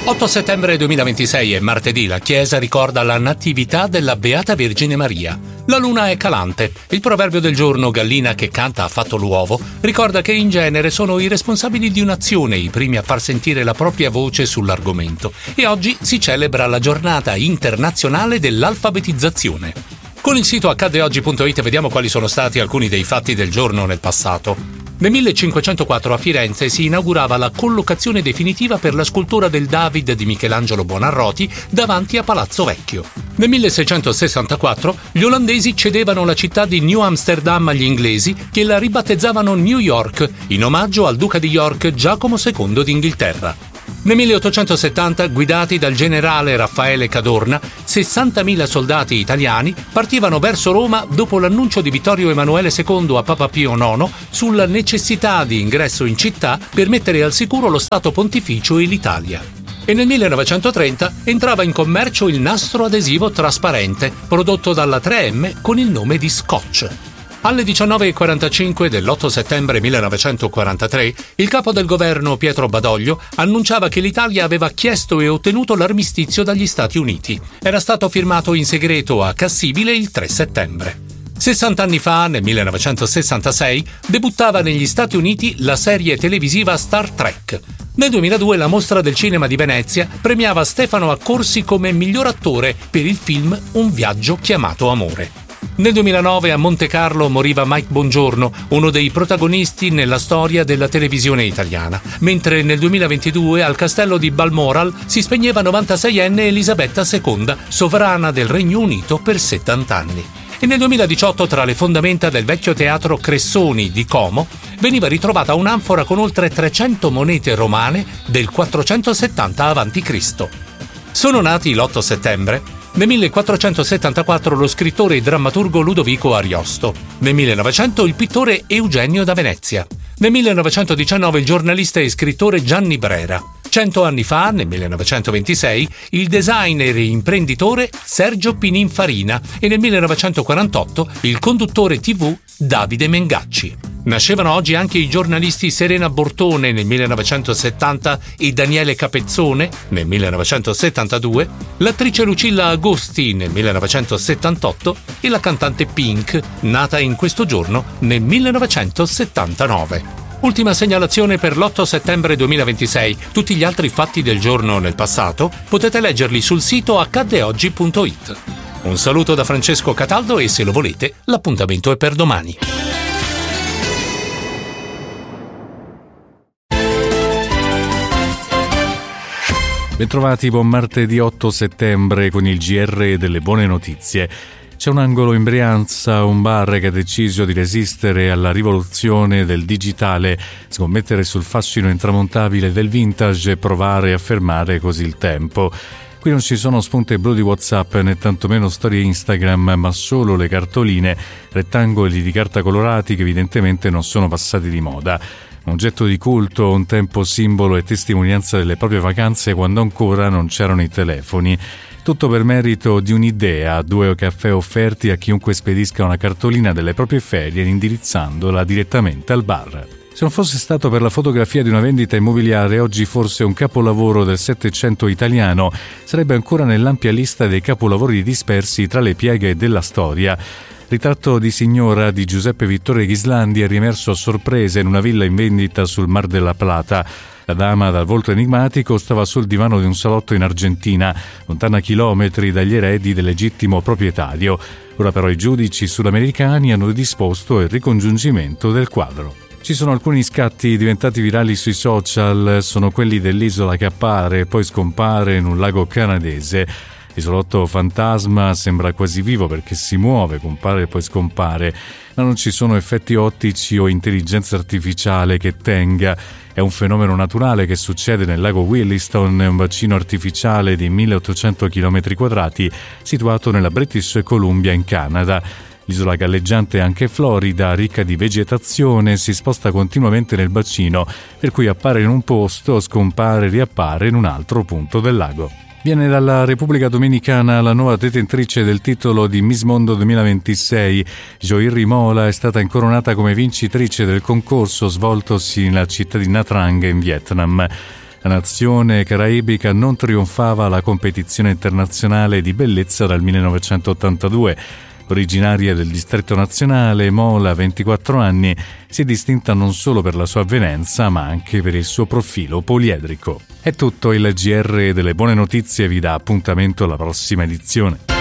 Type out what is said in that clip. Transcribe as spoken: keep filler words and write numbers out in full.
otto settembre duemilaventisei è martedì, la Chiesa ricorda la natività della Beata Vergine Maria. La luna è calante. Il proverbio del giorno, gallina che canta ha fatto l'uovo, ricorda che in genere sono i responsabili di un'azione i primi a far sentire la propria voce sull'argomento. E oggi si celebra la giornata internazionale dell'alfabetizzazione. Con il sito accade oggi punto it vediamo quali sono stati alcuni dei fatti del giorno nel passato. Nel millecinquecentoquattro a Firenze si inaugurava la collocazione definitiva per la scultura del David di Michelangelo Buonarroti davanti a Palazzo Vecchio. Nel milleseicentosessantaquattro gli olandesi cedevano la città di New Amsterdam agli inglesi, che la ribattezzavano New York in omaggio al duca di York Giacomo secondo d'Inghilterra. Nel milleottocentosettanta, guidati dal generale Raffaele Cadorna, sessantamila soldati italiani partivano verso Roma dopo l'annuncio di Vittorio Emanuele secondo a Papa Pio nono sulla necessità di ingresso in città per mettere al sicuro lo Stato Pontificio e l'Italia. E nel millenovecentotrenta entrava in commercio il nastro adesivo trasparente prodotto dalla tre emme con il nome di Scotch. Alle diciannove e quarantacinque dell'otto settembre millenovecentoquarantatré, il capo del governo Pietro Badoglio annunciava che l'Italia aveva chiesto e ottenuto l'armistizio dagli Stati Uniti. Era stato firmato in segreto a Cassibile il tre settembre. sessanta anni fa, nel millenovecentosessantasei, debuttava negli Stati Uniti la serie televisiva Star Trek. Nel duemiladue la Mostra del Cinema di Venezia premiava Stefano Accorsi come miglior attore per il film Un viaggio chiamato amore. Nel duemilanove a Monte Carlo moriva Mike Bongiorno, uno dei protagonisti nella storia della televisione italiana, mentre nel duemilaventidue al castello di Balmoral si spegneva novantaseienne Elisabetta seconda, sovrana del Regno Unito per settanta anni. E nel duemiladiciotto tra le fondamenta del vecchio teatro Cressoni di Como veniva ritrovata un'anfora con oltre trecento monete romane del quattrocentosettanta avanti Cristo. Sono nati l'otto settembre. Nel millequattrocentosettantaquattro lo scrittore e drammaturgo Ludovico Ariosto. Nel millenovecento il pittore Eugenio da Venezia. Nel millenovecentodiciannove il giornalista e scrittore Gianni Brera. Cento anni fa, nel millenovecentoventisei, il designer e imprenditore Sergio Pininfarina e nel millenovecentoquarantotto il conduttore tivù Davide Mengacci. Nascevano oggi anche i giornalisti Serena Bortone nel millenovecentosettanta e Daniele Capezzone nel millenovecentosettantadue, l'attrice Lucilla Agosti nel millenovecentosettantotto e la cantante Pink, nata in questo giorno nel millenovecentosettantanove. Ultima segnalazione per l'otto settembre duemilaventisei. Tutti gli altri fatti del giorno nel passato potete leggerli sul sito accade oggi punto it. Un saluto da Francesco Cataldo e, se lo volete, l'appuntamento è per domani. Bentrovati, buon martedì otto settembre con il G R delle buone notizie. C'è un angolo in Brianza, un bar che ha deciso di resistere alla rivoluzione del digitale, scommettere sul fascino intramontabile del vintage e provare a fermare così il tempo. Qui non ci sono spunte blu di WhatsApp né tantomeno storie Instagram, ma solo le cartoline, rettangoli di carta colorati che evidentemente non sono passati di moda. Un oggetto di culto, un tempo simbolo e testimonianza delle proprie vacanze quando ancora non c'erano i telefoni. Tutto per merito di un'idea, due caffè offerti a chiunque spedisca una cartolina delle proprie ferie indirizzandola direttamente al bar. Se non fosse stato per la fotografia di una vendita immobiliare, oggi forse un capolavoro del Settecento italiano sarebbe ancora nell'ampia lista dei capolavori dispersi tra le pieghe della storia. Ritratto di signora di Giuseppe Vittore Ghislandi è riemerso a sorpresa in una villa in vendita sul Mar della Plata. La dama dal volto enigmatico stava sul divano di un salotto in Argentina, lontana chilometri dagli eredi del legittimo proprietario. Ora però i giudici sudamericani hanno disposto il ricongiungimento del quadro. Ci sono alcuni scatti diventati virali sui social, sono quelli dell'isola che appare e poi scompare in un lago canadese. L'isolotto fantasma sembra quasi vivo perché si muove, compare e poi scompare, ma non ci sono effetti ottici o intelligenza artificiale che tenga. È un fenomeno naturale che succede nel lago Williston, un bacino artificiale di milleottocento chilometri quadrati situato nella British Columbia in Canada. L'isola galleggiante è anche florida, ricca di vegetazione, si sposta continuamente nel bacino, per cui appare in un posto, scompare e riappare in un altro punto del lago. Viene dalla Repubblica Dominicana la nuova detentrice del titolo di Miss Mondo duemilaventisei. Joirri Mola è stata incoronata come vincitrice del concorso svoltosi nella città di Nha Trang in Vietnam. La nazione caraibica non trionfava alla competizione internazionale di bellezza dal millenovecentottantadue. Originaria del distretto nazionale, Mola, ventiquattro anni, si è distinta non solo per la sua avvenenza, ma anche per il suo profilo poliedrico. È tutto, il G R delle buone notizie vi dà appuntamento alla prossima edizione.